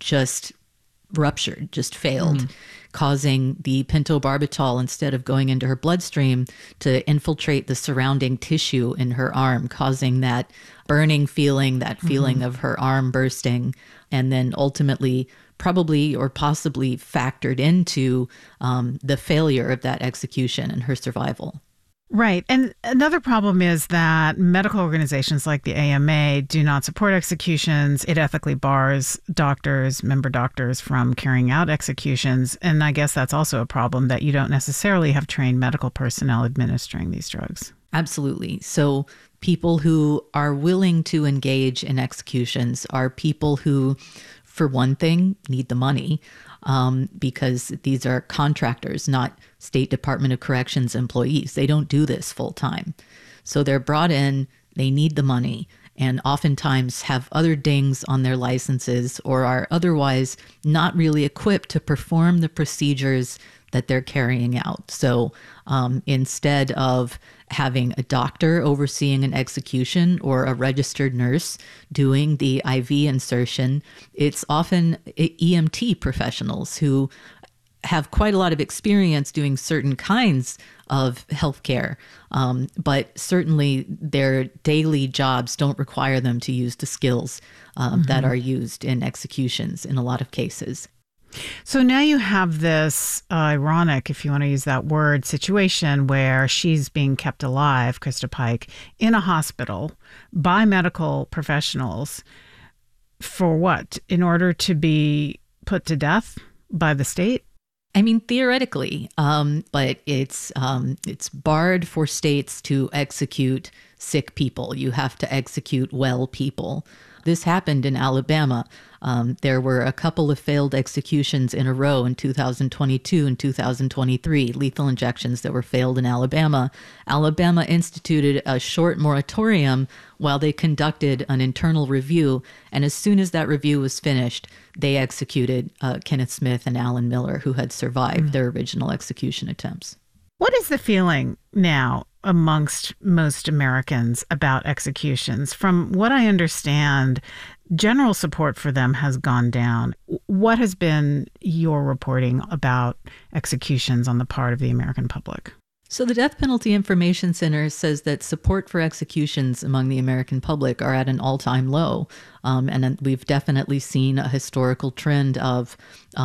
just ruptured, just failed, causing the pentobarbital, instead of going into her bloodstream, to infiltrate the surrounding tissue in her arm, causing that burning feeling, that feeling of her arm bursting, and then ultimately probably or possibly factored into the failure of that execution and her survival. Right. And another problem is that medical organizations like the AMA do not support executions. It ethically bars doctors, member doctors, from carrying out executions. And I guess that's also a problem, that you don't necessarily have trained medical personnel administering these drugs. Absolutely. So people who are willing to engage in executions are people who, for one thing, need the money, because these are contractors, not State Department of Corrections employees. They don't do this full time. So they're brought in, they need the money, and oftentimes have other dings on their licenses or are otherwise not really equipped to perform the procedures that they're carrying out. So instead of having a doctor overseeing an execution or a registered nurse doing the IV insertion, it's often EMT professionals who have quite a lot of experience doing certain kinds of healthcare, but certainly their daily jobs don't require them to use the skills that are used in executions in a lot of cases. So now you have this ironic, if you want to use that word, situation where she's being kept alive, Krista Pike, in a hospital by medical professionals for what? In order to be put to death by the state? I mean, theoretically, but it's barred for states to execute sick people. You have to execute well people. This happened in Alabama. There were a couple of failed executions in a row in 2022 and 2023, lethal injections that were failed in Alabama. Alabama instituted a short moratorium while they conducted an internal review. And as soon as that review was finished, they executed Kenneth Smith and Alan Miller, who had survived their original execution attempts. What is the feeling now amongst most Americans about executions? From what I understand, general support for them has gone down. What has been your reporting about executions on the part of the American public? So the Death Penalty Information Center says that support for executions among the American public are at an all-time low. And we've definitely seen a historical trend of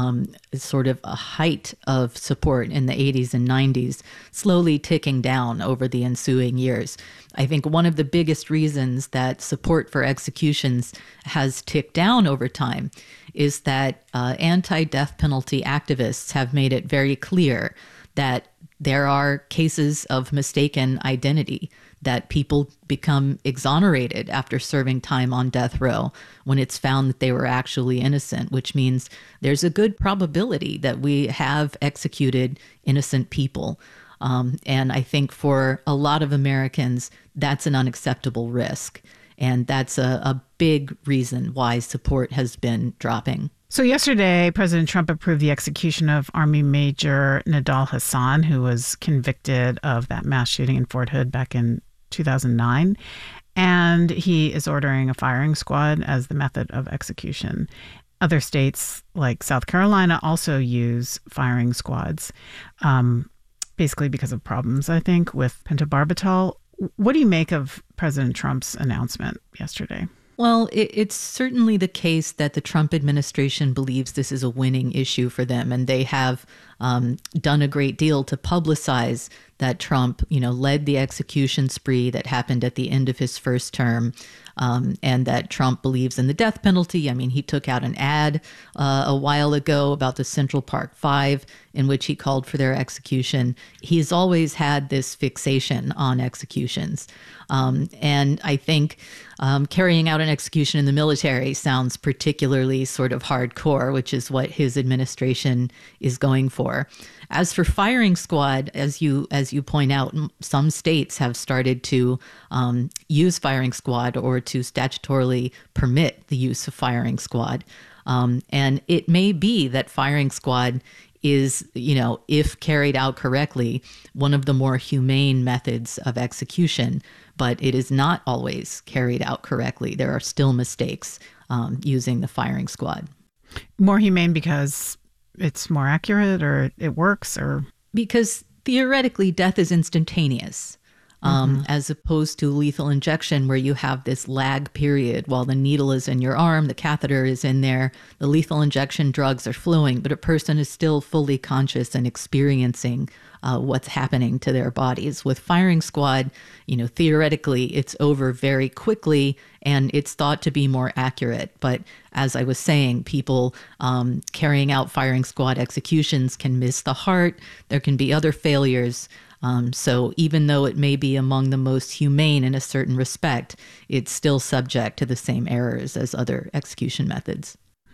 sort of a height of support in the 80s and 90s, slowly ticking down over the ensuing years. I think one of the biggest reasons that support for executions has ticked down over time is that anti-death penalty activists have made it very clear that there are cases of mistaken identity, that people become exonerated after serving time on death row when it's found that they were actually innocent, which means there's a good probability that we have executed innocent people. And I think for a lot of Americans, that's an unacceptable risk. And that's a big reason why support has been dropping. So yesterday, President Trump approved the execution of Army Major Nidal Hasan, who was convicted of that mass shooting in Fort Hood back in 2009. And he is ordering a firing squad as the method of execution. Other states like South Carolina also use firing squads, basically because of problems, I think, with pentobarbital. What do you make of President Trump's announcement yesterday? Well, it's certainly the case that the Trump administration believes this is a winning issue for them, and they have done a great deal to publicize that Trump, led the execution spree that happened at the end of his first term, and that Trump believes in the death penalty. I mean, he took out an ad a while ago about the Central Park Five in which he called for their execution. He's always had this fixation on executions. And I think carrying out an execution in the military sounds particularly sort of hardcore, which is what his administration is going for. As for firing squad, as you point out, some states have started to use firing squad or to statutorily permit the use of firing squad. And it may be that firing squad is, if carried out correctly, one of the more humane methods of execution, but it is not always carried out correctly. There are still mistakes using the firing squad. More humane because it's more accurate, or it works, or? Because theoretically, death is instantaneous. As opposed to lethal injection, where you have this lag period while the needle is in your arm, the catheter is in there, the lethal injection drugs are flowing, but a person is still fully conscious and experiencing what's happening to their bodies. With firing squad, theoretically, it's over very quickly and it's thought to be more accurate. But as I was saying, people carrying out firing squad executions can miss the heart. There can be other failures. So even though it may be among the most humane in a certain respect, it's still subject to the same errors as other execution methods.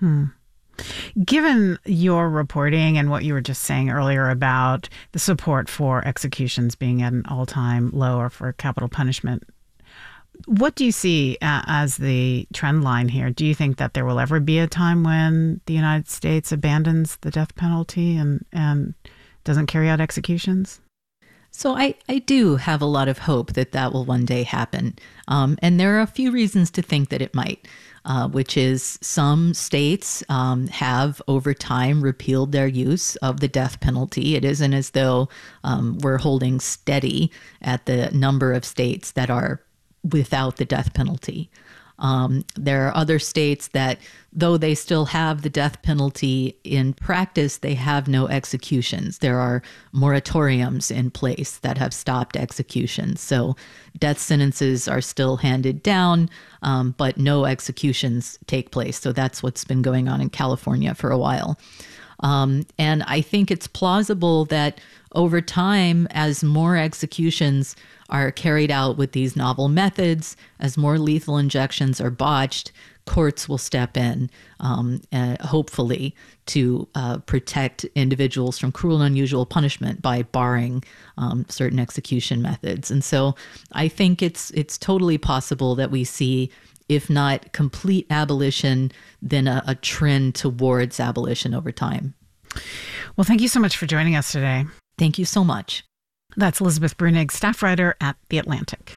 Given your reporting and what you were just saying earlier about the support for executions being at an all-time low, or for capital punishment, what do you see as the trend line here? Do you think that there will ever be a time when the United States abandons the death penalty and doesn't carry out executions? So I do have a lot of hope that will one day happen. And there are a few reasons to think that it might, which is some states have over time repealed their use of the death penalty. It isn't as though we're holding steady at the number of states that are without the death penalty. There are other states that, though they still have the death penalty, in practice, they have no executions. There are moratoriums in place that have stopped executions. So death sentences are still handed down, but no executions take place. So that's what's been going on in California for a while. And I think it's plausible that over time, as more executions are carried out with these novel methods, as more lethal injections are botched, courts will step in, hopefully, to protect individuals from cruel and unusual punishment by barring certain execution methods. And so I think it's totally possible that we see, if not complete abolition, then a trend towards abolition over time. Well, thank you so much for joining us today. Thank you so much. That's Elizabeth Bruenig, staff writer at The Atlantic.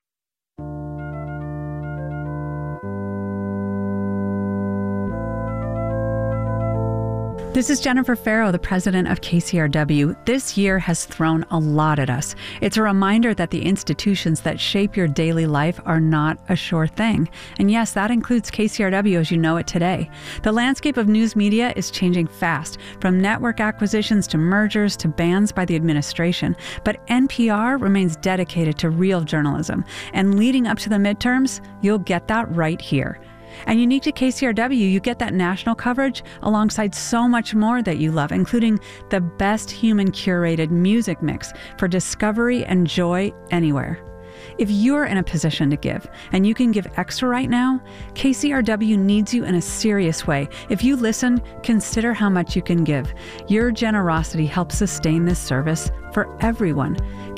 This is Jennifer Farrow, the president of KCRW. This year has thrown a lot at us. It's a reminder that the institutions that shape your daily life are not a sure thing. And yes, that includes KCRW as you know it today. The landscape of news media is changing fast, from network acquisitions to mergers to bans by the administration. But NPR remains dedicated to real journalism. And leading up to the midterms, you'll get that right here. And unique to KCRW, you get that national coverage alongside so much more that you love, including the best human curated music mix for discovery and joy anywhere. If you're in a position to give, and you can give extra right now, KCRW needs you in a serious way. If you listen, consider how much you can give. Your generosity helps sustain this service for everyone.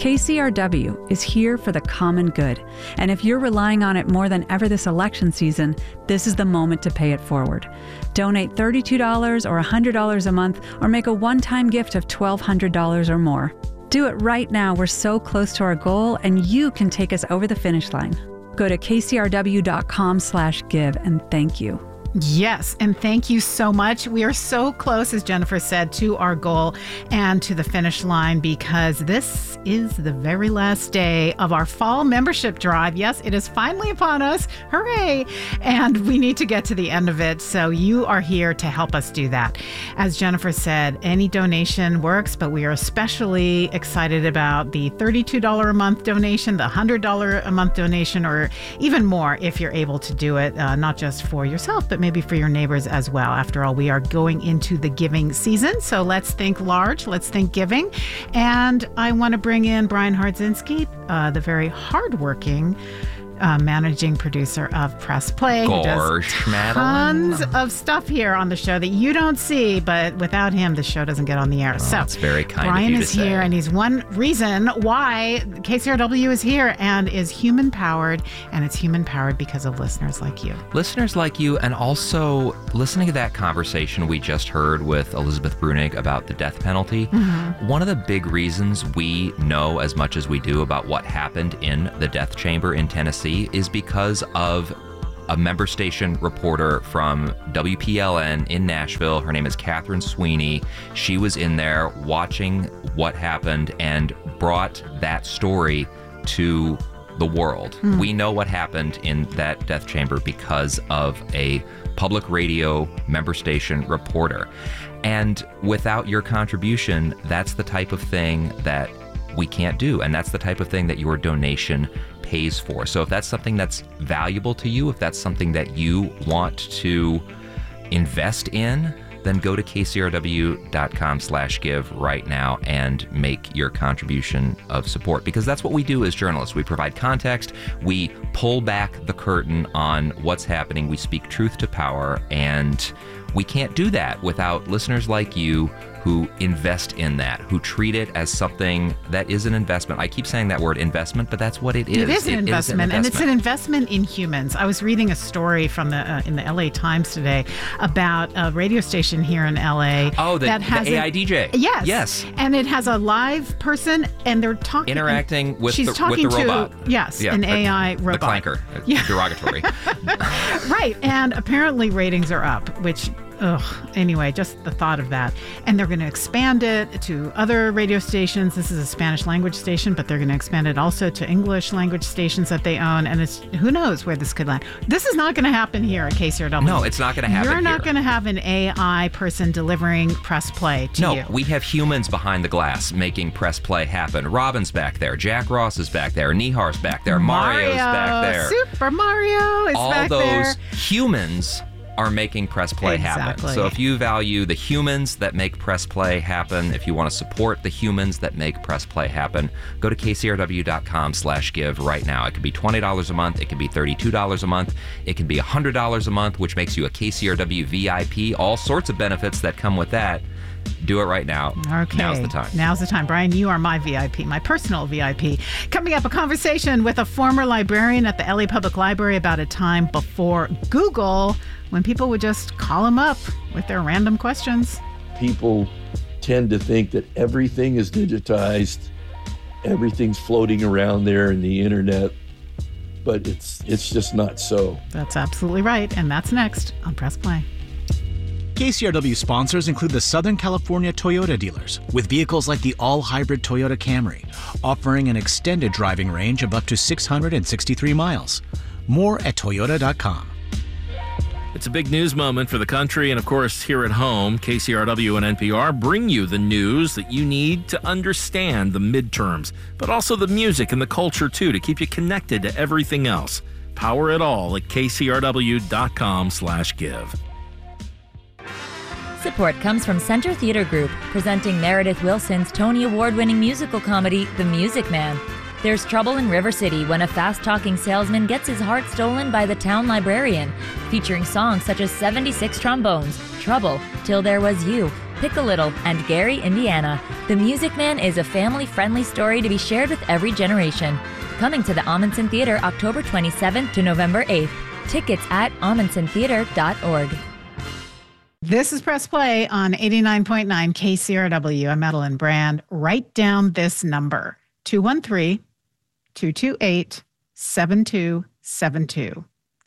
KCRW is here for the common good. And if you're relying on it more than ever this election season, this is the moment to pay it forward. Donate $32 or $100 a month, or make a one-time gift of $1,200 or more. Do it right now. We're so close to our goal, and you can take us over the finish line. Go to kcrw.com/give, and thank you. Yes, and thank you so much. We are so close, as Jennifer said, to our goal and to the finish line, because this is the very last day of our fall membership drive. Yes, it is finally upon us. Hooray! And we need to get to the end of it, so you are here to help us do that. As Jennifer said, any donation works, but we are especially excited about the $32 a month donation, the $100 a month donation, or even more if you're able to do it, not just for yourself, but maybe for your neighbors as well. After all, we are going into the giving season, so let's think large, let's think giving. And I want to bring in Brian Hardzinski, the very hardworking managing producer of Press Play, who does tons of stuff here on the show that you don't see, but without him, the show doesn't get on the air. So that's very kind Brian of you is to say. here, and he's one reason why KCRW is here and is human-powered, and it's human-powered because of listeners like you. Listeners like you, and also listening to that conversation we just heard with Elizabeth Bruenig about the death penalty. Mm-hmm. One of the big reasons we know as much as we do about what happened in the death chamber in Tennessee is because of a member station reporter from WPLN in Nashville. Her name is Catherine Sweeney. She was in there watching what happened and brought that story to the world. We know what happened in that death chamber because of a public radio member station reporter. And without your contribution, that's the type of thing that we can't do. And that's the type of thing that your donation pays for. So if that's something that's valuable to you, if that's something that you want to invest in, then go to kcrw.com/give right now and make your contribution of support, because that's what we do as journalists. We provide context, we pull back the curtain on what's happening, we speak truth to power, and we can't do that without listeners like you who invest in that, who treat it as something that is an investment. I keep saying that word investment, but that's what it is. It is an investment, and it's an investment in humans. I was reading a story from in the LA Times today about a radio station here in LA. Oh, that has the AI DJ. Yes. And it has a live person, and they're talking. Interacting with the robot. Yes, an AI robot. The clanker. Derogatory. Right. And apparently ratings are up, which... Anyway, just the thought of that. And they're going to expand it to other radio stations. This is a Spanish language station, but they're going to expand it also to English language stations that they own. And who knows where this could land. This is not going to happen here at KCRW. No, it's not going to happen You're not going to have an AI person delivering press play to you. No, we have humans behind the glass making press play happen. Robin's back there. Jack Ross is back there. Nihar's back there. Mario's back there. Super Mario is back there. All those humans are making press play happen. So if you value the humans that make press play happen, if you want to support the humans that make press play happen, go to kcrw.com/give right now. It could be $20 a month. It can be $32 a month. It can be $100 a month, which makes you a KCRW VIP. All sorts of benefits that come with that. Do it right now. Okay. Now's the time. Now's the time. Brian, you are my VIP, my personal VIP. Coming up, a conversation with a former librarian at the LA Public Library about a time before Google, when people would just call him up with their random questions. People tend to think that everything is digitized, everything's floating around there in the internet, but it's just not so. That's absolutely right, and that's next on Press Play. KCRW sponsors include the Southern California Toyota dealers, with vehicles like the all-hybrid Toyota Camry, offering an extended driving range of up to 663 miles. More at toyota.com. It's a big news moment for the country, and of course, here at home, KCRW and NPR bring you the news that you need to understand the midterms, but also the music and the culture, too, to keep you connected to everything else. Power it all at kcrw.com/give. Support comes from Center Theater Group, presenting Meredith Willson's Tony Award-winning musical comedy, The Music Man. There's trouble in River City when a fast-talking salesman gets his heart stolen by the town librarian, featuring songs such as 76 Trombones, Trouble, Till There Was You, Pick a Little, and Gary, Indiana. The Music Man is a family-friendly story to be shared with every generation. Coming to the Amundsen Theater October 27th to November 8th. Tickets at amundsontheater.org. This is Press Play on 89.9 KCRW. I'm Madeline Brand. Write down this number, 213-228-7272.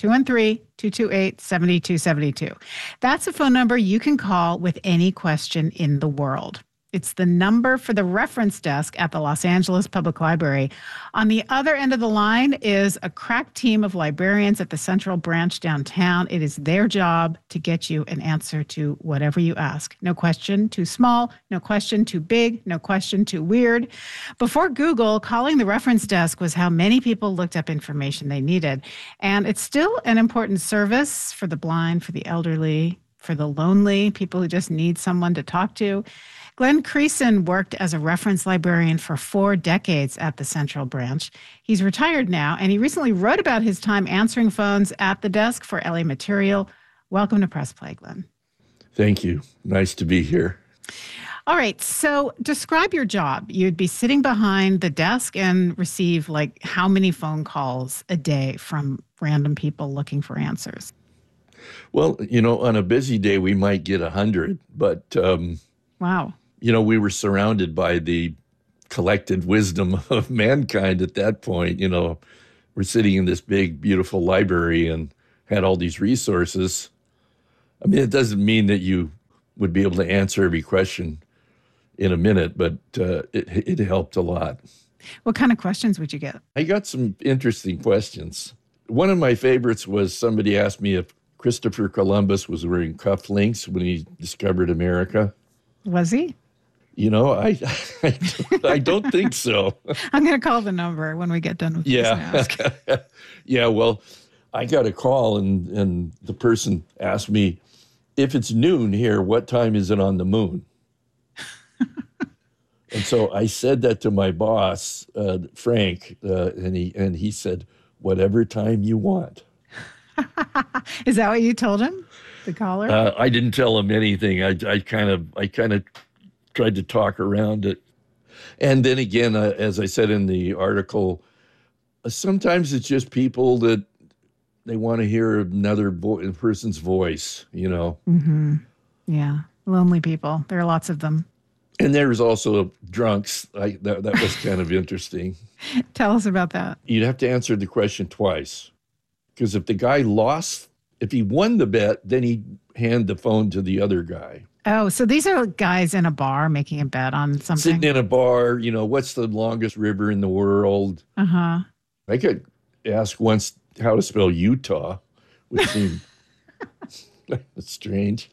213-228-7272. That's a phone number you can call with any question in the world. It's the number for the reference desk at the Los Angeles Public Library. On the other end of the line is a crack team of librarians at the Central Branch downtown. It is their job to get you an answer to whatever you ask. No question too small, no question too big, no question too weird. Before Google, calling the reference desk was how many people looked up information they needed. And it's still an important service for the blind, for the elderly, for the lonely, people who just need someone to talk to. Glenn Creason worked as a reference librarian for 4 decades at the Central Branch. He's retired now, and he recently wrote about his time answering phones at the desk for LA Material. Welcome to Press Play, Glenn. Thank you. Nice to be here. All right, so describe your job. You'd be sitting behind the desk and receive, like, how many phone calls a day from random people looking for answers? Well, on a busy day, we might get 100, but... Wow. We were surrounded by the collected wisdom of mankind at that point. We're sitting in this big, beautiful library, and had all these resources. I mean, it doesn't mean that you would be able to answer every question in a minute, but it helped a lot. What kind of questions would you get? I got some interesting questions. One of my favorites was somebody asked me if Christopher Columbus was wearing cufflinks when he discovered America. Was he? You know, I don't think so. I'm going to call the number when we get done with this and ask. Yeah, well, I got a call and the person asked me, if it's noon here, what time is it on the moon? And so I said that to my boss, Frank, and he said, whatever time you want. Is that what you told him, the caller? I didn't tell him anything. I kind of tried to talk around it. And then again, as I said in the article, sometimes it's just people that they want to hear another person's voice, you know. Mm-hmm. Yeah, lonely people. There are lots of them. And there's also drunks. That was kind of interesting. Tell us about that. You'd have to answer the question twice. Because if the guy lost, if he won the bet, then he'd hand the phone to the other guy. Oh, so these are guys in a bar making a bet on something? Sitting in a bar, you know, what's the longest river in the world? Uh-huh. I could ask once how to spell Utah, which seemed strange.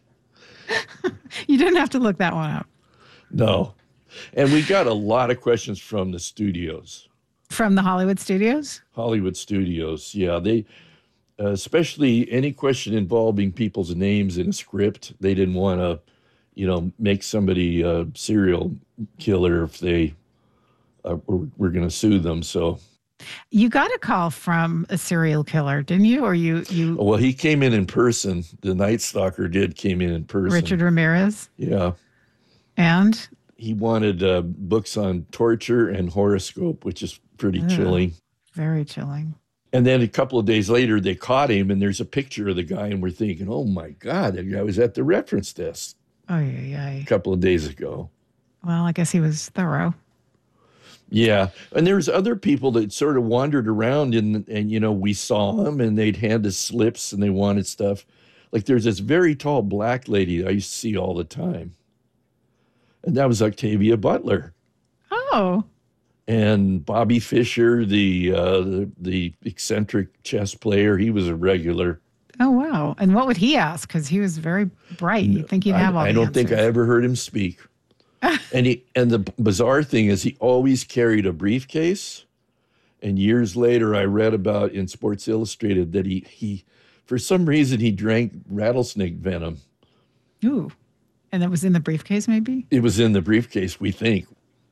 You didn't have to look that one up. No. And we got a lot of questions from the studios. From the Hollywood studios? Hollywood studios, yeah. They, especially any question involving people's names in a script, they didn't want to, you know, make somebody a serial killer if they were going to sue them. So you got a call from a serial killer, didn't you? Or you? Well, he came in person. The Night Stalker came in person. Richard Ramirez? Yeah. And? He wanted books on torture and horoscope, which is pretty chilling. Very chilling. And then a couple of days later, they caught him, and there's a picture of the guy, and we're thinking, oh, my God, that guy was at the reference desk a couple of days ago. Well, I guess he was thorough. Yeah. And there's other people that sort of wandered around, and you know, we saw them, and they'd hand us slips, and they wanted stuff. Like there's this very tall black lady that I used to see all the time. And that was Octavia Butler. Oh. And Bobby Fischer, the eccentric chess player, he was a regular. Oh, wow. And what would he ask? Because he was very bright. You'd think he'd have all the I don't answers. think I ever heard him speak. And the bizarre thing is he always carried a briefcase. And years later, I read about in Sports Illustrated that he for some reason, he drank rattlesnake venom. Ooh. And that was in the briefcase, maybe? It was in the briefcase, we think.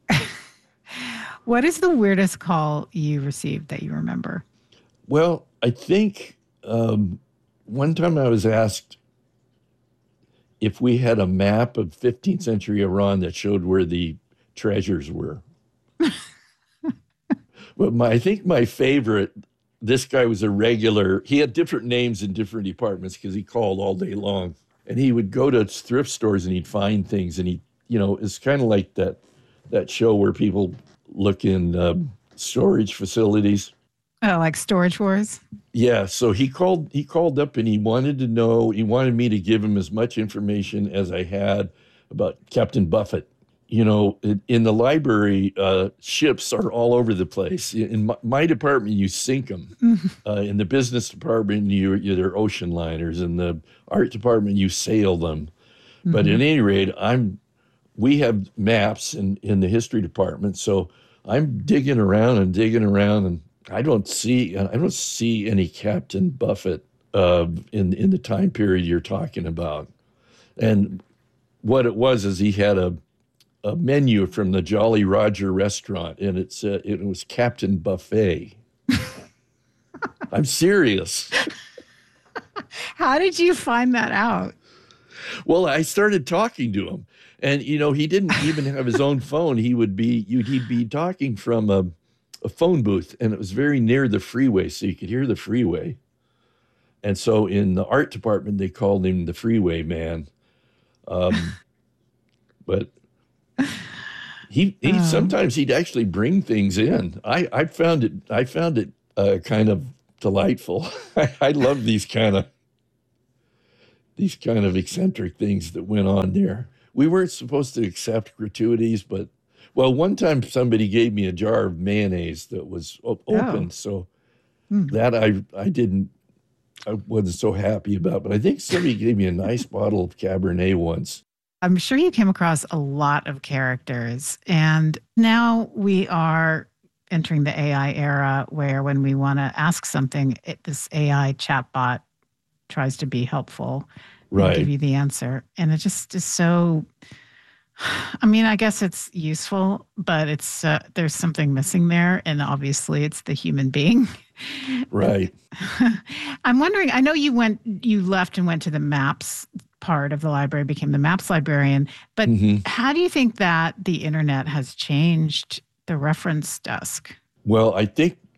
What is the weirdest call you received that you remember? Well, I think one time I was asked if we had a map of 15th century Iran that showed where the treasures were. But I think my favorite, this guy was a regular. He had different names in different departments because he called all day long. And he would go to thrift stores and he'd find things. And he, you know, it's kind of like that show where people look in storage facilities. Oh, like Storage Wars? Yeah. So he called up and he wanted to know, he wanted me to give him as much information as I had about Captain Buffett. You know, in the library, ships are all over the place. In my department, you sink them. In the business department, they're ocean liners. In the art department, you sail them. Mm-hmm. But at any rate, we have maps in the history department. So I'm digging around, and I don't see any Captain Buffett in the time period you're talking about. And what it was is he had a menu from the Jolly Roger restaurant, and it was Captain Buffet. I'm serious. How did you find that out? Well, I started talking to him, and you know, he didn't even have his own phone. He'd be talking from a phone booth, and it was very near the freeway, so you could hear the freeway. And so in the art department, they called him the Freeway Man. But he sometimes he'd actually bring things in. I found it kind of delightful. I love these kind of eccentric things that went on there. We weren't supposed to accept gratuities, but well, one time somebody gave me a jar of mayonnaise that was open, so that I wasn't so happy about. But I think somebody gave me a nice bottle of Cabernet once. I'm sure you came across a lot of characters, and now we are entering the AI era where when we want to ask something, this AI chatbot tries to be helpful and give you the answer. And it just is so, I mean, I guess it's useful, but it's there's something missing there. And obviously it's the human being. Right. I'm wondering, I know you left and went to the maps part of the library, became the maps librarian, but how do you think that the internet has changed the reference desk? Well, I'm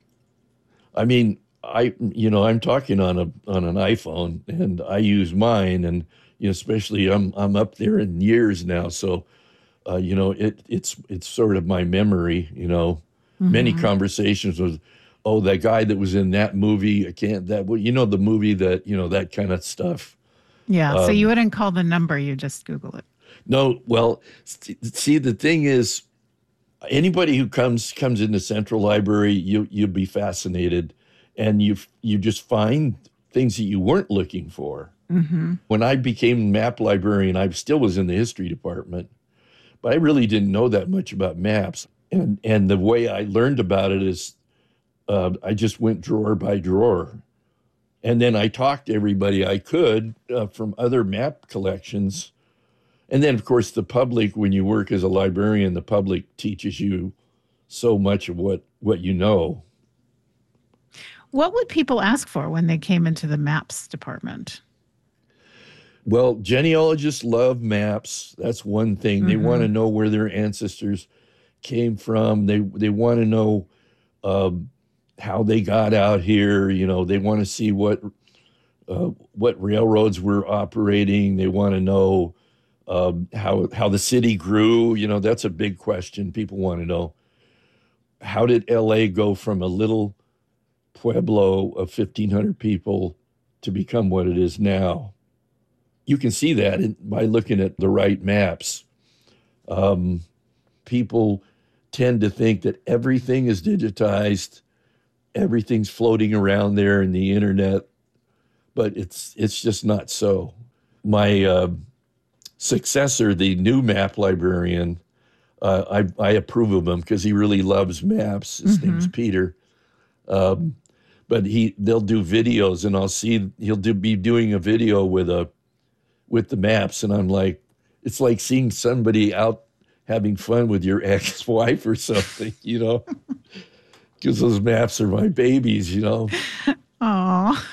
talking on an iPhone, and I use mine, and especially I'm up there in years now, so it's sort of my memory. Many conversations with, that guy that was in that movie, the movie that that kind of stuff. Yeah, so you wouldn't call the number, you just Google it. No, well, see, the thing is, anybody who comes into Central Library, you'll be fascinated, and you just find things that you weren't looking for. When I became map librarian, I still was in the history department, but I really didn't know that much about maps. And the way I learned about it is I just went drawer by drawer. And then I talked to everybody I could from other map collections. And then, of course, the public, when you work as a librarian, the public teaches you so much of what you know. What would people ask for when they came into the maps department? Well, genealogists love maps. That's one thing. They want to know where their ancestors came from. They want to know how they got out here. They want to see what railroads were operating. They want to know how the city grew. That's a big question. People want to know, how did LA go from a little pueblo of 1,500 people to become what it is now? You can see that by looking at the right maps. People tend to think that everything is digitized, everything's floating around there in the internet, but it's just not so. My successor, the new map librarian, I approve of him because he really loves maps. His name's Peter. But they'll do videos, and I'll see he'll be doing a video with the maps, and I'm like, it's like seeing somebody out having fun with your ex-wife or something, because those maps are my babies, Oh.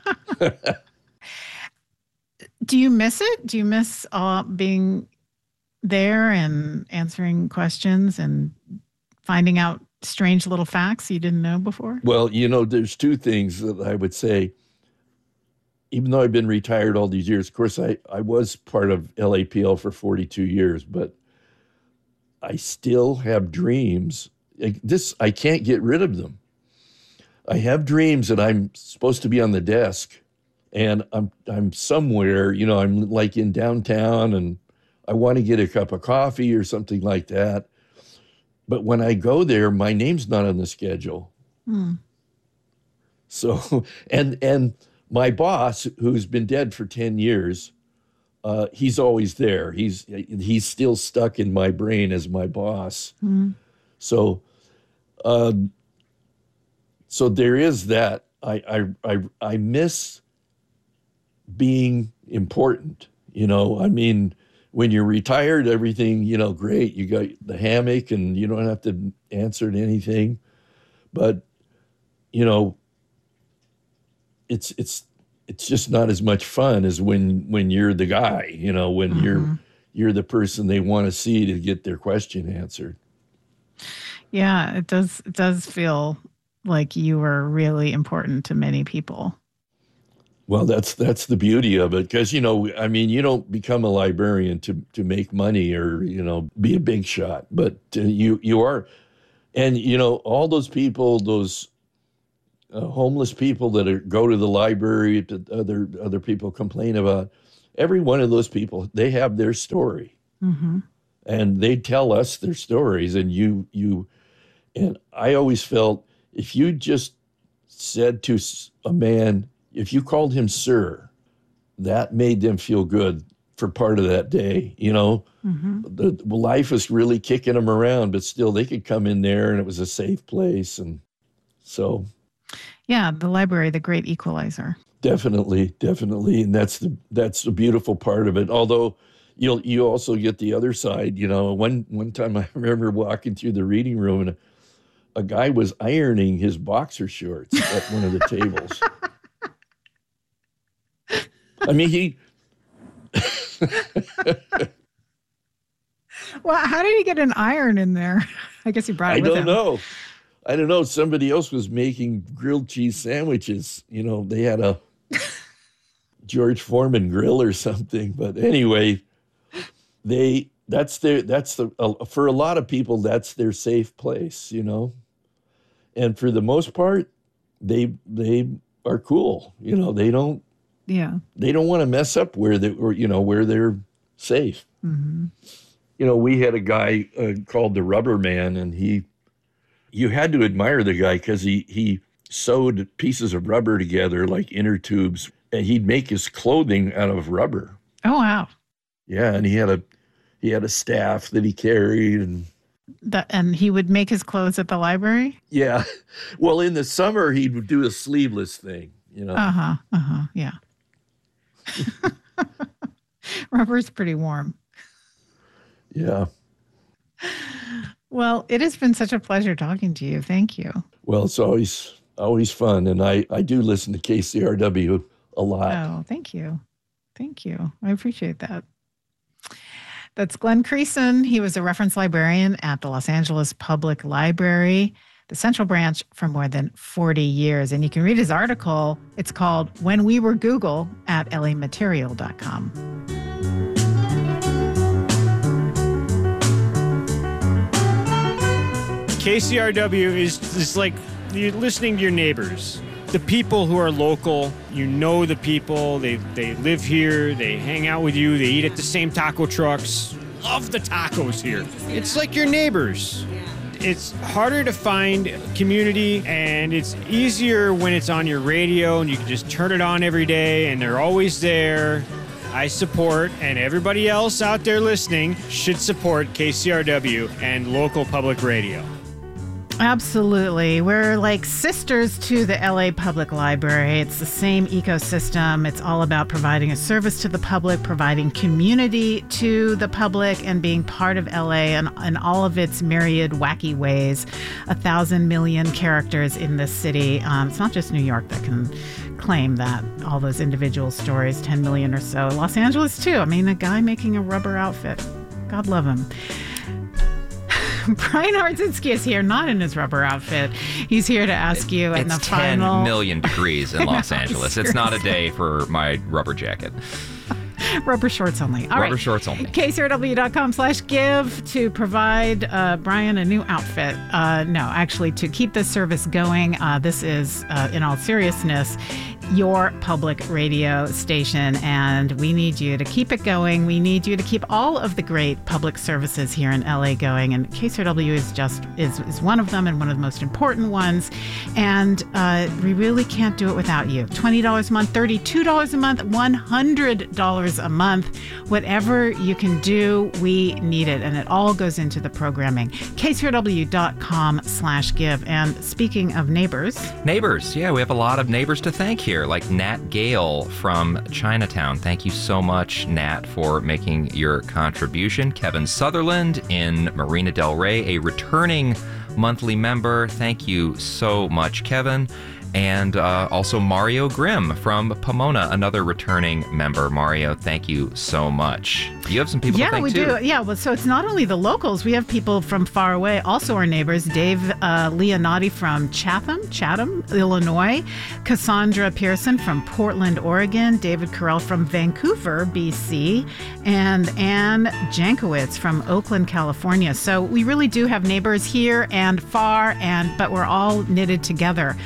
Do you miss it? Do you miss being there and answering questions and finding out strange little facts you didn't know before? Well, there's two things that I would say. Even though I've been retired all these years, of course, I was part of LAPL for 42 years, but I still have dreams. I can't get rid of them. I have dreams that I'm supposed to be on the desk, and I'm somewhere, I'm like in downtown, and I want to get a cup of coffee or something like that. But when I go there, my name's not on the schedule. So, and my boss, who's been dead for 10 years, he's always there. He's still stuck in my brain as my boss. So, so there is that. I miss being important. When you're retired, everything, great. You got the hammock and you don't have to answer to anything. But, it's just not as much fun as when you're the guy, when you're the person they want to see to get their question answered. Yeah, it does feel like you were really important to many people. Well, that's the beauty of it, because you don't become a librarian to make money or be a big shot, but you are, and all those people, those homeless people that go to the library that other people complain about. Every one of those people, they have their story, and they tell us their stories. And and I always felt if you just said to a man, if you called him sir, that made them feel good for part of that day. The life was really kicking them around, but still they could come in there and it was a safe place. And so. Yeah, the library, the great equalizer. Definitely. And that's the beautiful part of it. Although you also get the other side. One time I remember walking through the reading room and a guy was ironing his boxer shorts at one of the tables. I mean, he. Well, how did he get an iron in there? I guess he brought it with him. I don't know. Somebody else was making grilled cheese sandwiches. They had a George Foreman grill or something. But anyway, for a lot of people, that's their safe place, And for the most part, they are cool. They don't want to mess up where they're safe. Mm-hmm. We had a guy called the Rubber Man, and you had to admire the guy because he sewed pieces of rubber together like inner tubes, and he'd make his clothing out of rubber. Oh, wow. Yeah, and he had a staff that he carried, and he would make his clothes at the library? Yeah. Well, in the summer, he would do a sleeveless thing, Yeah. Rubber's pretty warm. Yeah. Well, it has been such a pleasure talking to you. Thank you. Well, it's always fun. And I do listen to KCRW a lot. Oh, thank you. Thank you. I appreciate that. That's Glenn Creason. He was a reference librarian at the Los Angeles Public Library, the Central Branch, for more than 40 years. And you can read his article. It's called When We Were Google at lamaterial.com. KCRW is like you're listening to your neighbors. The people who are local, the people, they live here, they hang out with you, they eat at the same taco trucks. Love the tacos here. It's like your neighbors. It's harder to find community, and it's easier when it's on your radio and you can just turn it on every day and they're always there. I support, and everybody else out there listening should support KCRW and local public radio. Absolutely. We're like sisters to the LA Public Library. It's the same ecosystem. It's all about providing a service to the public, providing community to the public, and being part of LA and all of its myriad wacky ways. 1,000 million characters in this city. It's not just New York that can claim that, all those individual stories, 10 million or so. Los Angeles, too. I mean, a guy making a rubber outfit. God love him. Brian Hartzinski is here, not in his rubber outfit. He's here to ask you in the final... It's 10 million degrees in Los Angeles. It's not a day for my rubber jacket. Rubber shorts only. All rubber right. shorts only. KCRW.com/give to provide Brian a new outfit. No, actually, to keep this service going, this is, in all seriousness, your public radio station, and we need you to keep it going. We need you to keep all of the great public services here in LA going, and KCRW is one of them, and one of the most important ones, and we really can't do it without you. $20 a month, $32 a month, $100 a month. Whatever you can do, we need it, and it all goes into the programming. KCRW.com/give. And speaking of neighbors, yeah, we have a lot of neighbors to thank here, like Nat Gale from Chinatown. Thank you so much, Nat, for making your contribution. Kevin Sutherland in Marina Del Rey, a returning monthly member. Thank you so much, Kevin. And also Mario Grimm from Pomona, another returning member. Mario, thank you so much. You have some people to thank too. Yeah, we do. Yeah, well, so it's not only the locals. We have people from far away, also our neighbors. Dave Leonardi from Chatham, Illinois. Cassandra Pearson from Portland, Oregon. David Carell from Vancouver, BC. And Ann Jankowitz from Oakland, California. So we really do have neighbors here and far, but we're all knitted together.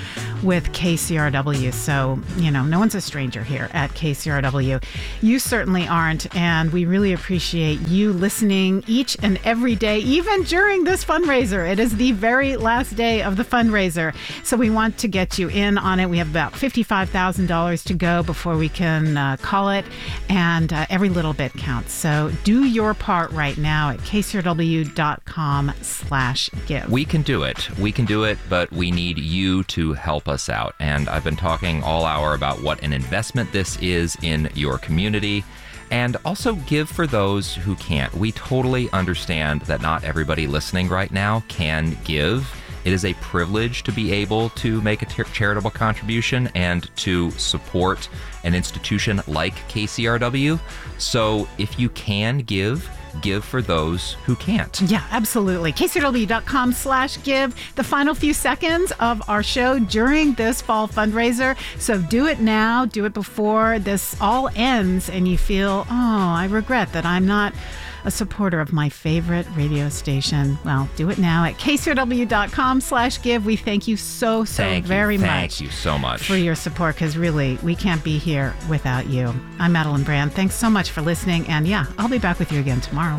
with KCRW. So, no one's a stranger here at KCRW. You certainly aren't. And we really appreciate you listening each and every day, even during this fundraiser. It is the very last day of the fundraiser. So we want to get you in on it. We have about $55,000 to go before we can call it. And every little bit counts. So do your part right now at kcrw.com/give. We can do it. We can do it, but we need you to help us out. And I've been talking all hour about what an investment this is in your community. And also give for those who can't. We totally understand that not everybody listening right now can give. It is a privilege to be able to make a charitable contribution and to support an institution like KCRW. So if you can give for those who can't. Yeah, absolutely. KCRW.com/give. The final few seconds of our show during this fall fundraiser. So do it now. Do it before this all ends and you feel, I regret that I'm not a supporter of my favorite radio station. Well, do it now at KCRW.com/give. We thank you so very much. Thank you so much for your support, because really, we can't be here without you. I'm Madeline Brand. Thanks so much for listening. And yeah, I'll be back with you again tomorrow.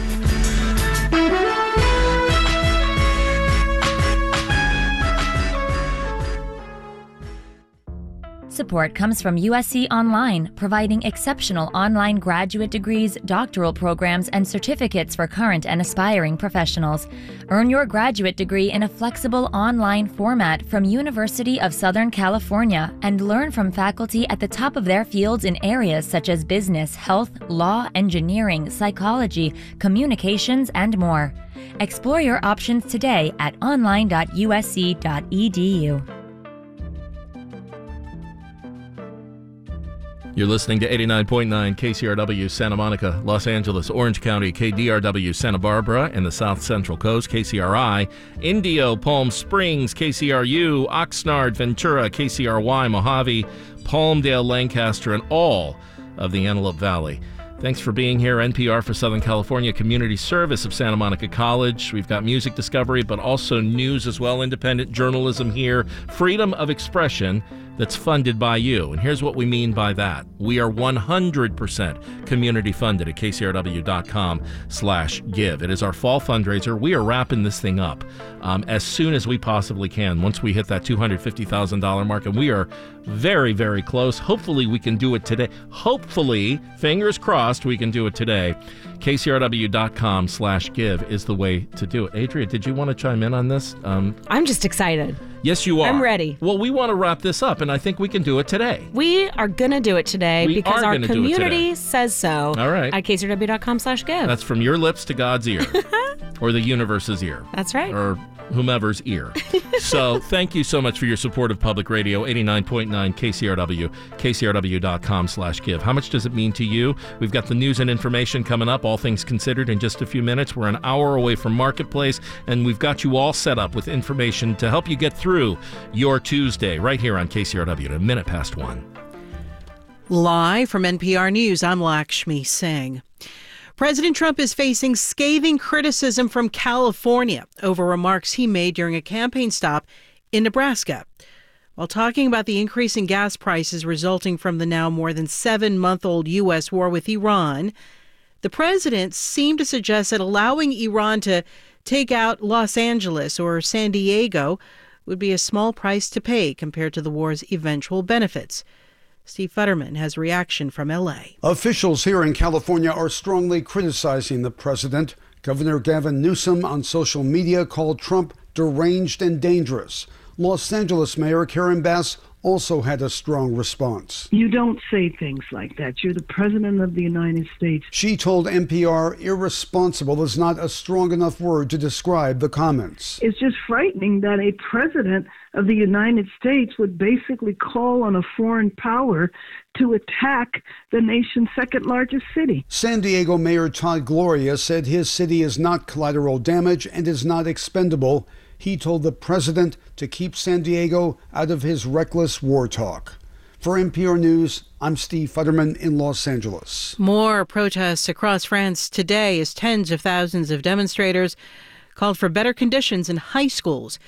Support comes from USC Online, providing exceptional online graduate degrees, doctoral programs, and certificates for current and aspiring professionals. Earn your graduate degree in a flexible online format from University of Southern California and learn from faculty at the top of their fields in areas such as business, health, law, engineering, psychology, communications, and more. Explore your options today at online.usc.edu. You're listening to 89.9 KCRW Santa Monica, Los Angeles, Orange County, KDRW Santa Barbara, and the South Central Coast, KCRI, Indio, Palm Springs, KCRU, Oxnard, Ventura, KCRY, Mojave, Palmdale, Lancaster, and all of the Antelope Valley. Thanks for being here. NPR for Southern California Community Service of Santa Monica College. We've got music discovery, but also news as well, independent journalism here, freedom of expression that's funded by you. And here's what we mean by that. We are 100% community funded at kcrw.com/give. It is our fall fundraiser. We are wrapping this thing up as soon as we possibly can once we hit that $250,000 mark. And we are very, very close. Hopefully we can do it today. Hopefully, fingers crossed, we can do it today. kcrw.com/give is the way to do it. Adria, did you want to chime in on this? I'm just excited. Yes, you are. I'm ready. Well, we want to wrap this up, and I think we can do it today. We are going to do it today because our community says so. All right. At kcrw.com/give. That's from your lips to God's ear. Or the universe's ear. That's right. Or whomever's ear. So thank you so much for your support of public radio, 89.9 KCRW, kcrw.com/give. How much does it mean to you? We've got the news and information coming up, all things considered, in just a few minutes. We're an hour away from Marketplace, and we've got you all set up with information to help you get through your Tuesday right here on KCRW at 1:01. Live from NPR News, I'm Lakshmi Singh. President Trump is facing scathing criticism from California over remarks he made during a campaign stop in Nebraska. While talking about the increase in gas prices resulting from the now more than 7-month-old U.S. war with Iran, the president seemed to suggest that allowing Iran to take out Los Angeles or San Diego would be a small price to pay compared to the war's eventual benefits. Steve Futterman has reaction from L.A. Officials here in California are strongly criticizing the president. Governor Gavin Newsom on social media called Trump deranged and dangerous. Los Angeles Mayor Karen Bass also had a strong response. You don't say things like that. You're the president of the United States. She told NPR irresponsible is not a strong enough word to describe the comments. It's just frightening that a president of the United States would basically call on a foreign power to attack the nation's second largest city. San Diego Mayor Todd Gloria said his city is not collateral damage and is not expendable. He told the president to keep San Diego out of his reckless war talk. For NPR News, I'm Steve Futterman in Los Angeles. More protests across France today as tens of thousands of demonstrators called for better conditions in high schools.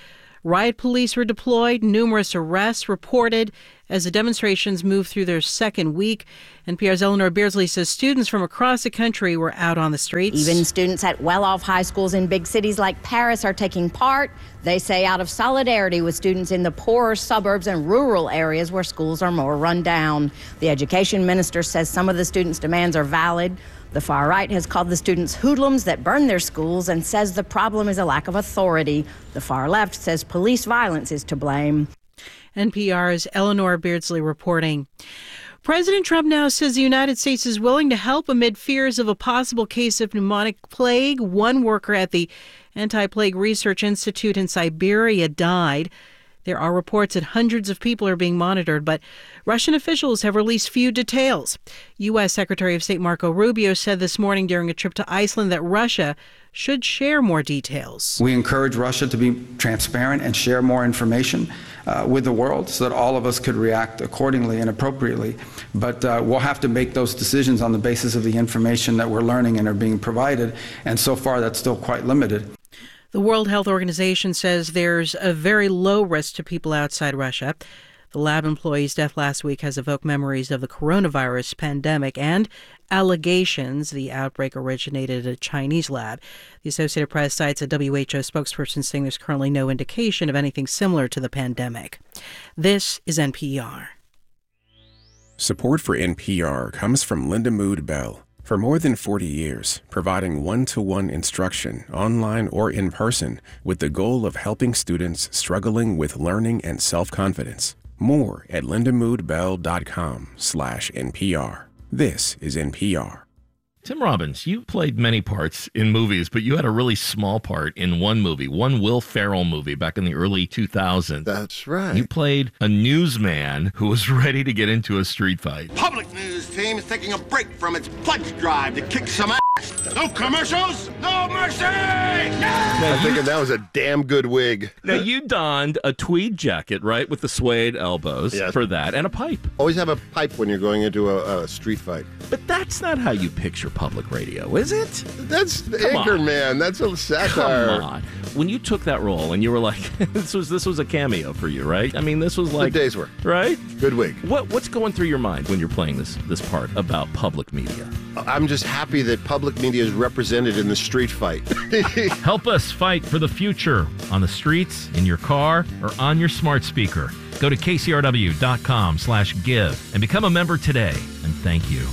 Riot police were deployed, numerous arrests reported as the demonstrations moved through their second week. NPR's Eleanor Beardsley says students from across the country were out on the streets. Even students at well-off high schools in big cities like Paris are taking part. They say out of solidarity with students in the poorer suburbs and rural areas where schools are more run down. The education minister says some of the students' demands are valid. The far right has called the students hoodlums that burn their schools and says the problem is a lack of authority. The far left says police violence is to blame. NPR's Eleanor Beardsley reporting. President Trump now says the United States is willing to help amid fears of a possible case of pneumonic plague. One worker at the Anti-Plague Research Institute in Siberia died. There are reports that hundreds of people are being monitored, but Russian officials have released few details. U.S. Secretary of State Marco Rubio said this morning during a trip to Iceland that Russia should share more details. We encourage Russia to be transparent and share more information with the world so that all of us could react accordingly and appropriately. But we'll have to make those decisions on the basis of the information that we're learning and are being provided. And so far, that's still quite limited. The World Health Organization says there's a very low risk to people outside Russia. The lab employee's death last week has evoked memories of the coronavirus pandemic and allegations the outbreak originated at a Chinese lab. The Associated Press cites a WHO spokesperson saying there's currently no indication of anything similar to the pandemic. This is NPR. Support for NPR comes from Linda Mood Bell. For more than 40 years, providing one-to-one instruction, online or in person, with the goal of helping students struggling with learning and self-confidence. More at lindamoodbell.com/NPR. This is NPR. Tim Robbins, you played many parts in movies, but you had a really small part in one movie, one Will Ferrell movie back in the early 2000s. That's right. You played a newsman who was ready to get into a street fight. Public news team is taking a break from its pledge drive to kick some ass. No commercials, no mercy! Yeah! I'm thinking that was a damn good wig. Now, you donned a tweed jacket, right, with the suede elbows for that, and a pipe. Always have a pipe when you're going into a street fight. But that's not how you picture public radio, is it? That's Anchorman. That's a satire. Come on. When you took that role and you were like, this was a cameo for you, right? I mean, this was like... Good day's work. Right? Good wig. What's going through your mind when you're playing this part about public media? I'm just happy that public media is represented in the street fight. Help us fight for the future on the streets, in your car, or on your smart speaker. Go to kcrw.com/give and become a member today. And thank you.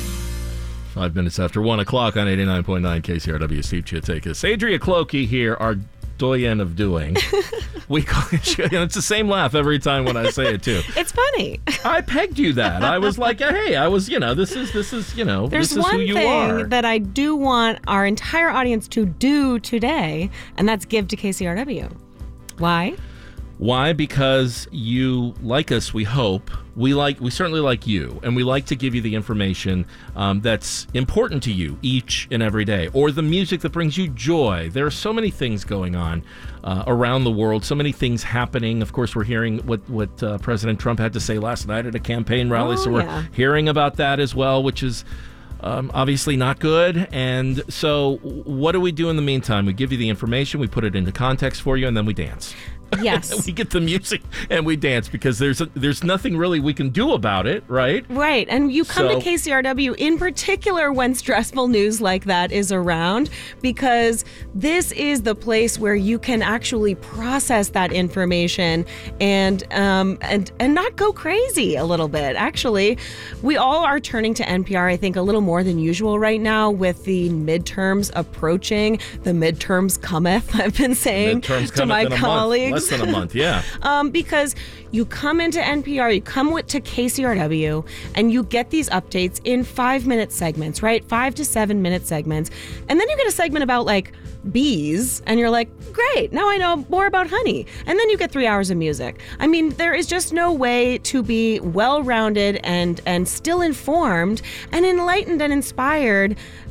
5 minutes after 1 o'clock on 89.9 KCRW. Steve Chiatakis. Adria Clokey here, our doyen of doing. We call it, it's the same laugh every time when I say it too. It's funny. I pegged you that. I was like, hey, this is There's this is who you are. There's one thing that I do want our entire audience to do today, and that's give to KCRW. Why? Why? Because you like us, we hope. We certainly like you, and we like to give you the information that's important to you each and every day, or the music that brings you joy. There are so many things going on around the world, so many things happening. Of course, we're hearing what President Trump had to say last night at a campaign rally, so we're hearing about that as well, which is obviously not good. And so what do we do in the meantime? We give you the information, we put it into context for you, and then we dance. Yes. We get the music and we dance because there's nothing really we can do about it, right? Right. And you come to KCRW in particular when stressful news like that is around, because this is the place where you can actually process that information and not go crazy a little bit. Actually, we all are turning to NPR, I think, a little more than usual right now with the midterms approaching. The midterms cometh, I've been saying to my colleagues. Less than a month, yeah. Because you come into NPR, you come to KCRW, and you get these updates in 5-minute segments, right? 5 to 7 minute segments. And then you get a segment about like bees, and you're like, great, now I know more about honey. And then you get 3 hours of music. I mean, there is just no way to be well-rounded and still informed and enlightened and inspired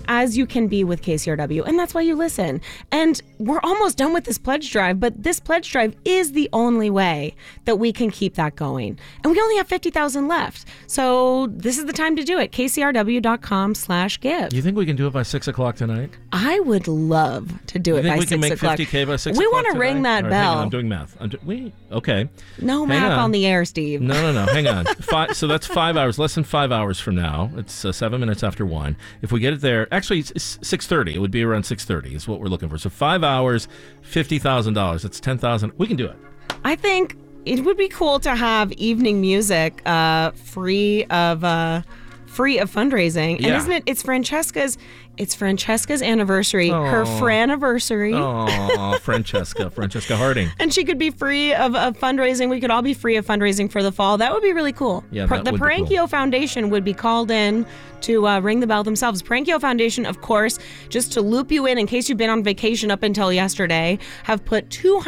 as you can be with KCRW, and that's why you listen. And we're almost done with this pledge drive, but this pledge drive is the only way that we can keep that going. And we only have 50,000 left. So this is the time to do it. KCRW.com/give. You think we can do it by 6 o'clock tonight? I would love to do it by 6 o'clock. You think we can make 50K by 6 We o'clock want to tonight? ring that All right, bell. hang on, I'm doing math. Okay. No Hang math on the air, Steve. No. Hang on. So that's 5 hours, less than 5 hours from now. It's 7 minutes after 1. If we get it there, actually, it's 6:30. It would be around 6:30 is what we're looking for. So 5 hours, $50,000. That's 10,000. We can do it. I think it would be cool to have evening music free of fundraising. And Yeah. isn't it? It's Francesca's anniversary, her Aw. Franniversary. Oh, Francesca Harding. And she could be free of fundraising. We could all be free of fundraising for the fall. That would be really cool. Yeah, that the would be Parankio cool. Foundation would be called in to ring the bell themselves. Parankio Foundation, of course, just to loop you in case you've been on vacation up until yesterday, have put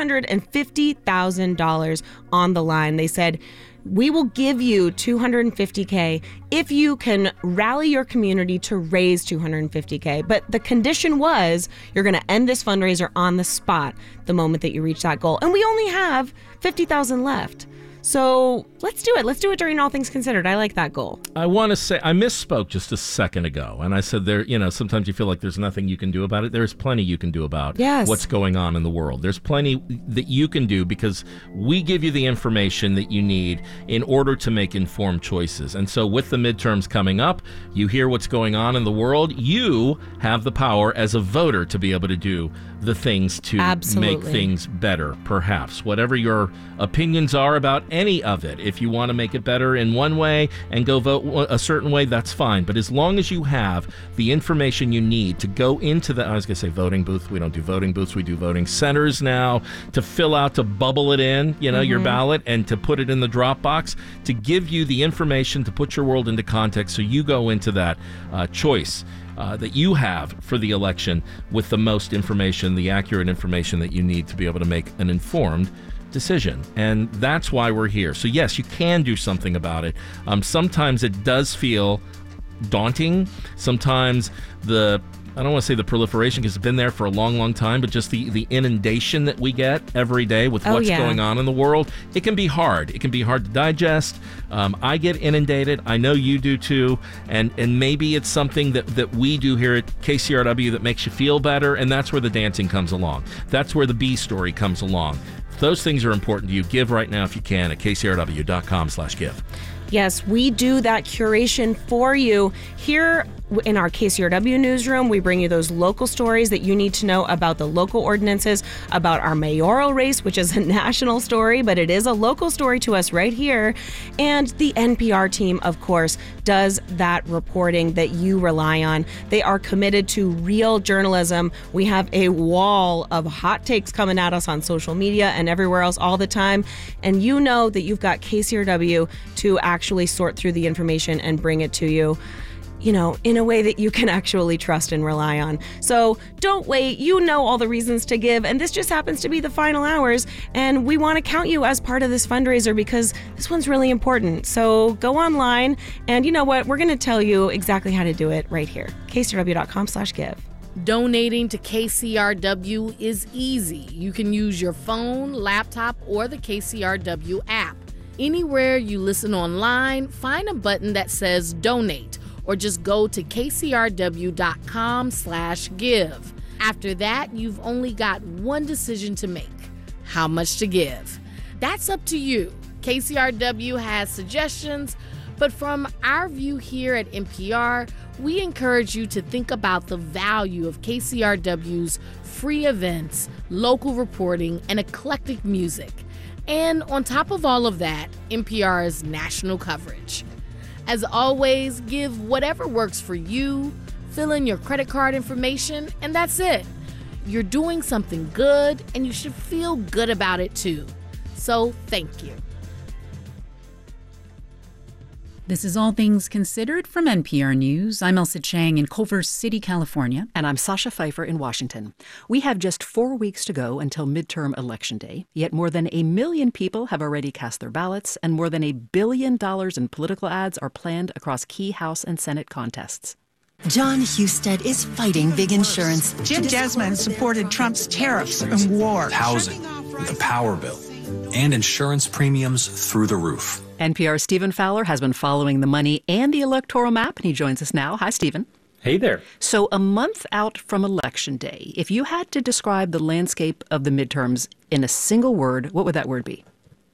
$250,000 on the line. They said, we will give you $250K if you can rally your community to raise $250K. But the condition was you're going to end this fundraiser on the spot the moment that you reach that goal. And we only have 50,000 left. So let's do it. Let's do it during All Things Considered. I like that goal. I want to say I misspoke just a second ago, and I said sometimes you feel like there's nothing you can do about it. There's plenty you can do about what's going on in the world. There's plenty that you can do because we give you the information that you need in order to make informed choices. And so with the midterms coming up, you hear what's going on in the world. You have the power as a voter to be able to do the things to make things better, perhaps. Whatever your opinions are about any of it. If you want to make it better in one way and go vote a certain way, that's fine. But as long as you have the information you need to go into I was going to say voting booth. We don't do voting booths. We do voting centers now to fill out, to bubble it in, your ballot and to put it in the drop box, to give you the information to put your world into context so you go into that choice that you have for the election with the most information, the accurate information that you need to be able to make an informed decision. And that's why we're here. So yes, you can do something about it. Sometimes it does feel daunting. Sometimes I don't want to say the proliferation because it's been there for a long, long time, but just the inundation that we get every day with what's going on in the world, it can be hard. It can be hard to digest. I get inundated. I know you do too. And maybe it's something that we do here at KCRW that makes you feel better, and that's where the dancing comes along. That's where the B story comes along. If those things are important to you, give right now if you can at kcrw.com/give. Yes, we do that curation for you. Here in our KCRW newsroom, we bring you those local stories that you need to know about the local ordinances, about our mayoral race, which is a national story, but it is a local story to us right here. And the NPR team, of course, does that reporting that you rely on. They are committed to real journalism. We have a wall of hot takes coming at us on social media and everywhere else all the time. And you know that you've got KCRW to actually sort through the information and bring it to you, in a way that you can actually trust and rely on. So don't wait. You know all the reasons to give, and this just happens to be the final hours, and we want to count you as part of this fundraiser because this one's really important. So go online, and you know what? We're going to tell you exactly how to do it right here. KCRW.com/give. Donating to KCRW is easy. You can use your phone, laptop, or the KCRW app. Anywhere you listen online, find a button that says donate, or just go to kcrw.com/give. After that, you've only got one decision to make: how much to give. That's up to you. KCRW has suggestions, but from our view here at NPR, we encourage you to think about the value of KCRW's free events, local reporting, and eclectic music. And on top of all of that, NPR's national coverage. As always, give whatever works for you, fill in your credit card information, and that's it. You're doing something good, and you should feel good about it too. So thank you. This is All Things Considered from NPR News. I'm Elsa Chang in Culver City, California. And I'm Sasha Pfeiffer in Washington. We have just 4 weeks to go until midterm election day, yet more than 1 million people have already cast their ballots, and more than $1 billion in political ads are planned across key House and Senate contests. John Husted is fighting big insurance. Jim Desmond supported Trump's tariffs and war. Housing, the power bill, and insurance premiums through the roof. NPR's Stephen Fowler has been following the money and the electoral map, and he joins us now. Hi, Stephen. Hey there. So a month out from Election Day, if you had to describe the landscape of the midterms in a single word, what would that word be?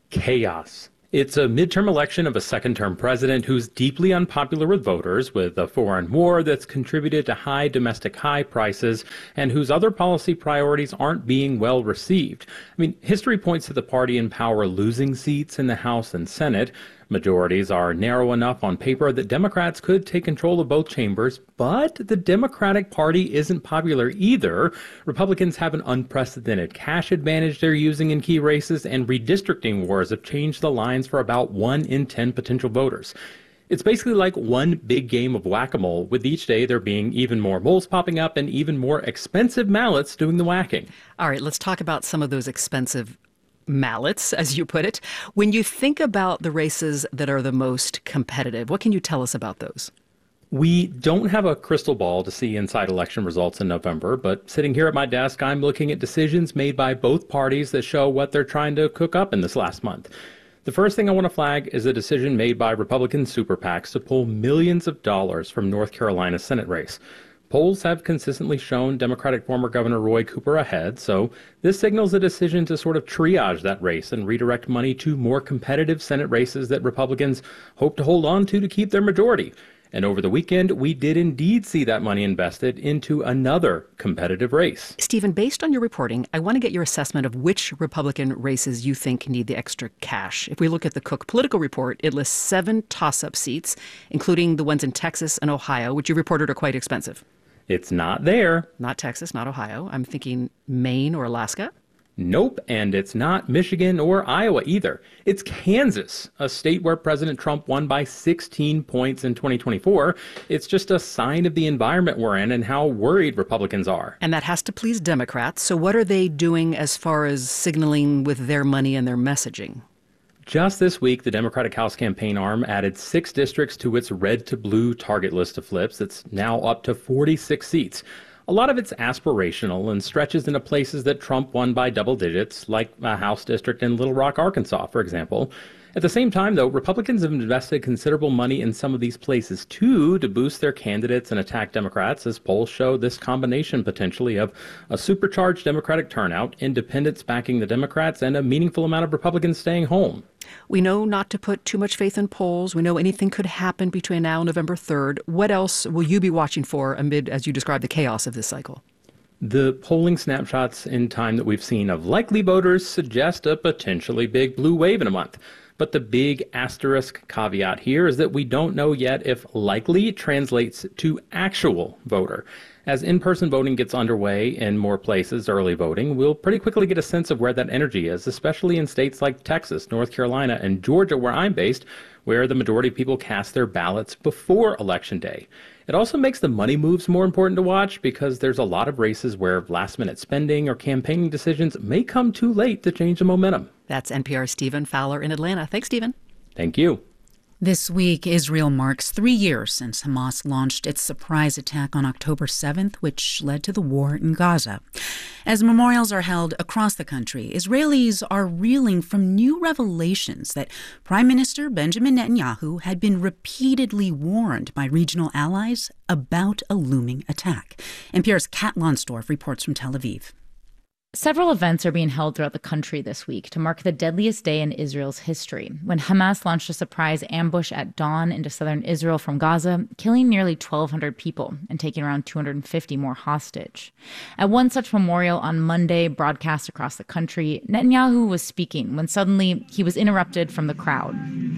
Chaos. It's a midterm election of a second-term president who's deeply unpopular with voters, with a foreign war that's contributed to high domestic high prices, and whose other policy priorities aren't being well received. I mean, history points to the party in power losing seats in the House and Senate. Majorities are narrow enough on paper that Democrats could take control of both chambers, but the Democratic Party isn't popular either. Republicans have an unprecedented cash advantage they're using in key races, and redistricting wars have changed the lines for about 1 in 10 potential voters. It's basically like one big game of whack-a-mole, with each day there being even more moles popping up and even more expensive mallots doing the whacking. All right, let's talk about some of those expensive mallots, as you put it. When you think about the races that are the most competitive, what can you tell us about those? We don't have a crystal ball to see inside election results in November, but sitting here at my desk, I'm looking at decisions made by both parties that show what they're trying to cook up in this last month. The first thing I want to flag is a decision made by Republican super PACs to pull millions of dollars from North Carolina's Senate race. Polls have consistently shown Democratic former Governor Roy Cooper ahead, so this signals a decision to sort of triage that race and redirect money to more competitive Senate races that Republicans hope to hold on to keep their majority. And over the weekend, we did indeed see that money invested into another competitive race. Stephen, based on your reporting, I want to get your assessment of which Republican races you think need the extra cash. If we look at the Cook Political Report, it lists 7 toss-up seats, including the ones in Texas and Ohio, which you reported are quite expensive. It's not there. Not Texas, not Ohio. I'm thinking Maine or Alaska. Nope, and it's not Michigan or Iowa either. It's Kansas, a state where President Trump won by 16 points in 2024. It's just a sign of the environment we're in and how worried Republicans are. And that has to please Democrats. So what are they doing as far as signaling with their money and their messaging? Just this week, the Democratic House campaign arm added 6 districts to its red to blue target list of flips. It's now up to 46 seats. A lot of it's aspirational and stretches into places that Trump won by double digits, like a House district in Little Rock, Arkansas, for example. At the same time, though, Republicans have invested considerable money in some of these places, too, to boost their candidates and attack Democrats, as polls show this combination potentially of a supercharged Democratic turnout, independents backing the Democrats, and a meaningful amount of Republicans staying home. We know not to put too much faith in polls. We know anything could happen between now and November 3rd. What else will you be watching for amid, as you described, the chaos of this cycle? The polling snapshots in time that we've seen of likely voters suggest a potentially big blue wave in a month. But the big asterisk caveat here is that we don't know yet if likely translates to actual voter. As in-person voting gets underway in more places, early voting, we'll pretty quickly get a sense of where that energy is, especially in states like Texas, North Carolina, and Georgia, where I'm based, where the majority of people cast their ballots before Election Day. It also makes the money moves more important to watch because there's a lot of races where last-minute spending or campaigning decisions may come too late to change the momentum. That's NPR's Stephen Fowler in Atlanta. Thanks, Stephen. Thank you. This week, Israel marks 3 years since Hamas launched its surprise attack on October 7th, which led to the war in Gaza. As memorials are held across the country, Israelis are reeling from new revelations that Prime Minister Benjamin Netanyahu had been repeatedly warned by regional allies about a looming attack. NPR's Kat Lonsdorf reports from Tel Aviv. Several events are being held throughout the country this week to mark the deadliest day in Israel's history, when Hamas launched a surprise ambush at dawn into southern Israel from Gaza, killing nearly 1,200 people and taking around 250 more hostage. At one such memorial on Monday, broadcast across the country, Netanyahu was speaking when suddenly he was interrupted from the crowd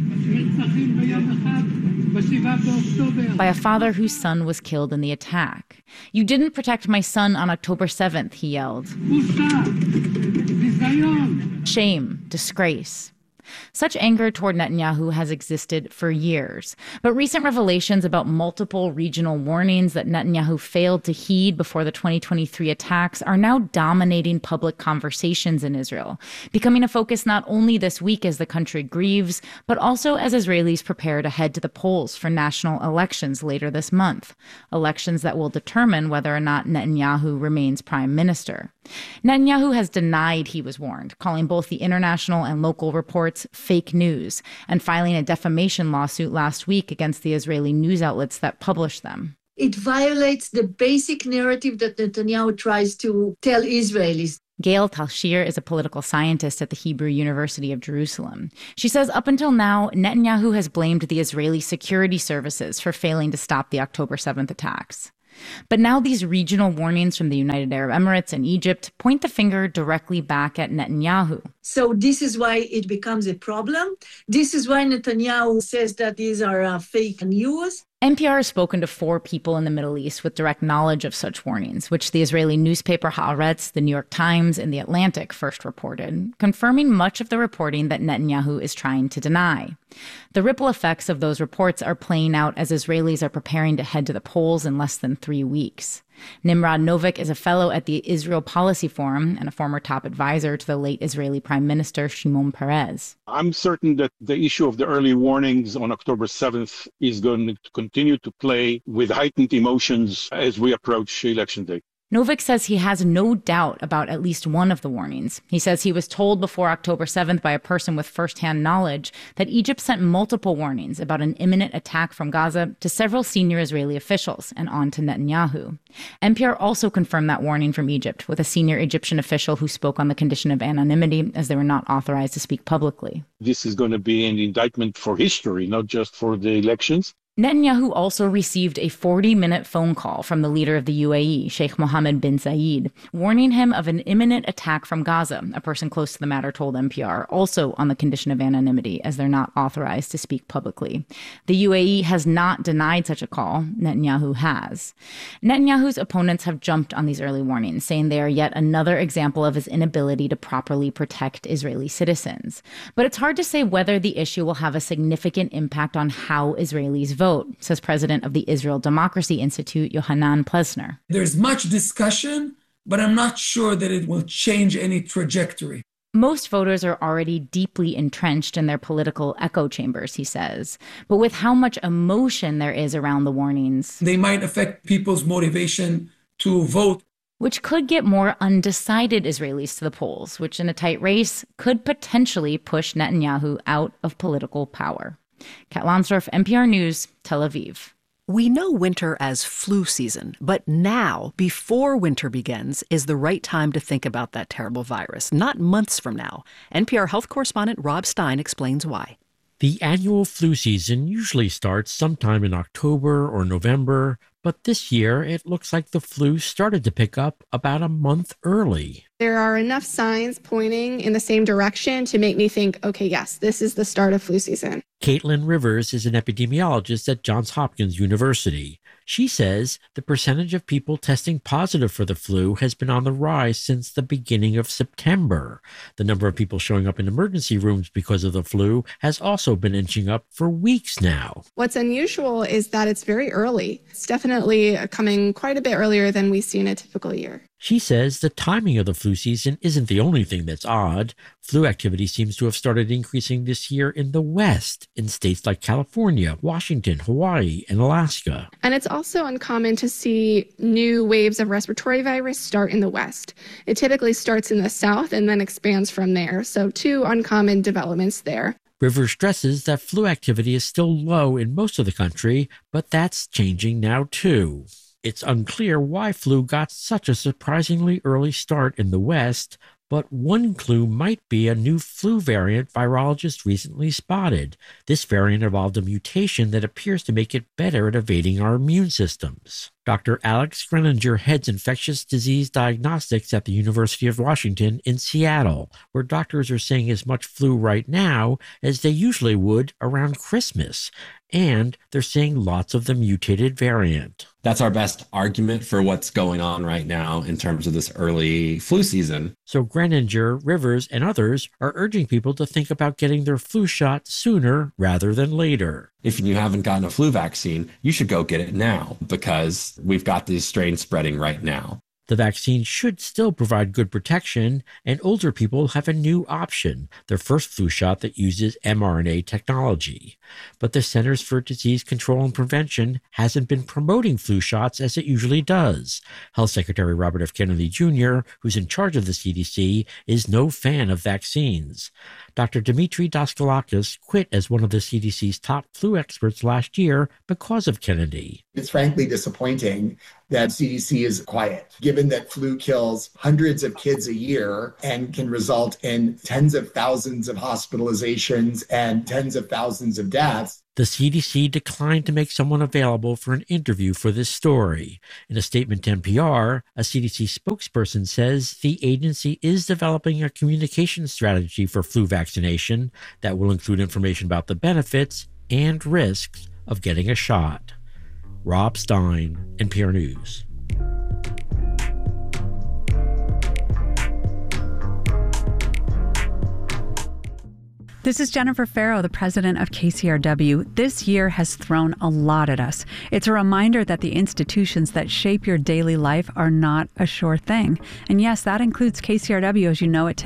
by a father whose son was killed in the attack. "You didn't protect my son on October 7th, he yelled. Shame, disgrace. Such anger toward Netanyahu has existed for years, but recent revelations about multiple regional warnings that Netanyahu failed to heed before the 2023 attacks are now dominating public conversations in Israel, becoming a focus not only this week as the country grieves, but also as Israelis prepare to head to the polls for national elections later this month, elections that will determine whether or not Netanyahu remains prime minister. Netanyahu has denied he was warned, calling both the international and local reports fake news, and filing a defamation lawsuit last week against the Israeli news outlets that published them. It violates the basic narrative that Netanyahu tries to tell Israelis. Gail Talshir is a political scientist at the Hebrew University of Jerusalem. She says up until now, Netanyahu has blamed the Israeli security services for failing to stop the October 7th attacks. But now these regional warnings from the United Arab Emirates and Egypt point the finger directly back at Netanyahu. So this is why it becomes a problem. This is why Netanyahu says that these are fake news. NPR has spoken to 4 people in the Middle East with direct knowledge of such warnings, which the Israeli newspaper Haaretz, the New York Times, and the Atlantic first reported, confirming much of the reporting that Netanyahu is trying to deny. The ripple effects of those reports are playing out as Israelis are preparing to head to the polls in less than 3 weeks. Nimrod Novik is a fellow at the Israel Policy Forum and a former top advisor to the late Israeli Prime Minister Shimon Peres. I'm certain that the issue of the early warnings on October 7th is going to continue to play with heightened emotions as we approach Election Day. Novik says he has no doubt about at least one of the warnings. He says he was told before October 7th by a person with firsthand knowledge that Egypt sent multiple warnings about an imminent attack from Gaza to several senior Israeli officials and on to Netanyahu. NPR also confirmed that warning from Egypt with a senior Egyptian official who spoke on the condition of anonymity as they were not authorized to speak publicly. This is going to be an indictment for history, not just for the elections. Netanyahu also received a 40-minute phone call from the leader of the UAE, Sheikh Mohammed bin Zayed, warning him of an imminent attack from Gaza, a person close to the matter told NPR, also on the condition of anonymity, as they're not authorized to speak publicly. The UAE has not denied such a call. Netanyahu has. Netanyahu's opponents have jumped on these early warnings, saying they are yet another example of his inability to properly protect Israeli citizens. But it's hard to say whether the issue will have a significant impact on how Israelis vote, says president of the Israel Democracy Institute, Yohanan Plesner. There's much discussion, but I'm not sure that it will change any trajectory. Most voters are already deeply entrenched in their political echo chambers, he says. But with how much emotion there is around the warnings, they might affect people's motivation to vote, which could get more undecided Israelis to the polls, which in a tight race could potentially push Netanyahu out of political power. Kat Lonsdorf, NPR News, Tel Aviv. We know winter as flu season, but now, before winter begins, is the right time to think about that terrible virus, not months from now. NPR health correspondent Rob Stein explains why. The annual flu season usually starts sometime in October or November, but this year it looks like the flu started to pick up about a month early. There are enough signs pointing in the same direction to make me think, okay, yes, this is the start of flu season. Caitlin Rivers is an epidemiologist at Johns Hopkins University. She says the percentage of people testing positive for the flu has been on the rise since the beginning of September. The number of people showing up in emergency rooms because of the flu has also been inching up for weeks now. What's unusual is that it's very early. It's definitely coming quite a bit earlier than we see in a typical year. She says the timing of the flu season isn't the only thing that's odd. Flu activity seems to have started increasing this year in the West, in states like California, Washington, Hawaii, and Alaska. And it's also uncommon to see new waves of respiratory virus start in the West. It typically starts in the South and then expands from there. So 2 uncommon developments there. Rivers stresses that flu activity is still low in most of the country, but that's changing now too. It's unclear why flu got such a surprisingly early start in the West, but one clue might be a new flu variant virologists recently spotted. This variant involved a mutation that appears to make it better at evading our immune systems. Dr. Alex Greninger heads infectious disease diagnostics at the University of Washington in Seattle, where doctors are seeing as much flu right now as they usually would around Christmas. And they're seeing lots of the mutated variant. That's our best argument for what's going on right now in terms of this early flu season. So Greninger, Rivers, and others are urging people to think about getting their flu shot sooner rather than later. If you haven't gotten a flu vaccine, you should go get it now because we've got these strains spreading right now. The vaccine should still provide good protection, and older people have a new option, their first flu shot that uses mRNA technology. But the Centers for Disease Control and Prevention hasn't been promoting flu shots as it usually does. Health Secretary Robert F. Kennedy Jr., who's in charge of the CDC, is no fan of vaccines. Dr. Dimitri Daskalakis quit as one of the CDC's top flu experts last year because of Kennedy. It's frankly disappointing that CDC is quiet, given that flu kills hundreds of kids a year and can result in tens of thousands of hospitalizations and tens of thousands of deaths. The CDC declined to make someone available for an interview for this story. In a statement to NPR, a CDC spokesperson says the agency is developing a communication strategy for flu vaccination that will include information about the benefits and risks of getting a shot. Rob Stein, NPR News. This is Jennifer Farrow, the president of KCRW. This year has thrown a lot at us. It's a reminder that the institutions that shape your daily life are not a sure thing. And yes, that includes KCRW as you know it today.